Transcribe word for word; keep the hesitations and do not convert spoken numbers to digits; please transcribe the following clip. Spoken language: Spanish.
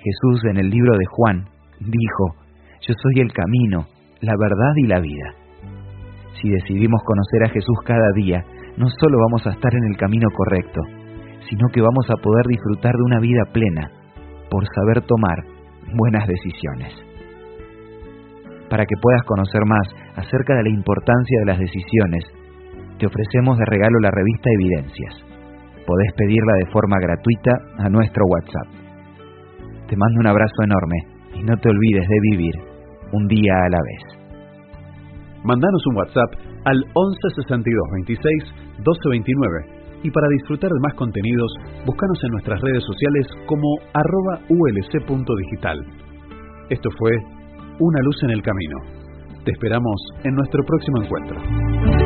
Jesús en el libro de Juan dijo: yo soy el camino, la verdad y la vida. Si decidimos conocer a Jesús cada día, no solo vamos a estar en el camino correcto, sino que vamos a poder disfrutar de una vida plena, por saber tomar buenas decisiones. Para que puedas conocer más acerca de la importancia de las decisiones, te ofrecemos de regalo la revista Evidencias. Podés pedirla de forma gratuita a nuestro WhatsApp. Te mando un abrazo enorme y no te olvides de vivir un día a la vez. Mandanos un WhatsApp al once sesenta y dos veintiséis doce veintinueve y para disfrutar de más contenidos, búscanos en nuestras redes sociales como arroba ulc punto digital. Esto fue Una luz en el camino. Te esperamos en nuestro próximo encuentro.